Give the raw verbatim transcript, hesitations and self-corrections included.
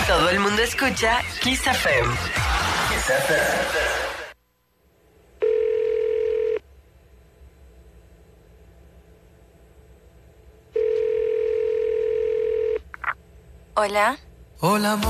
Todo el mundo escucha Kiss F M. Kiss F M. Hola. Hola, amor.